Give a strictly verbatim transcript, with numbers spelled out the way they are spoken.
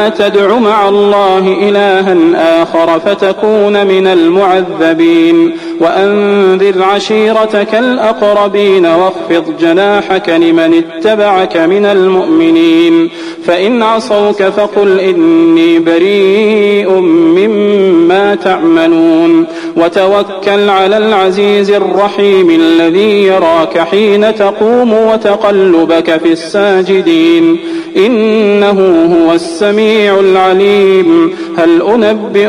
تدع مع الله إلها آخر فتكون من المعذبين وأنذر عشيرتك الأقربين واخفض جناحك لمن اتبعك من المؤمنين فإن عصوك فقل إني بريء مما تعملون وتوكل على العزيز الرحيم الذي يراك حين تقوم وتقلبك في الساجدين إنه هو السميع العليم هل أنبئ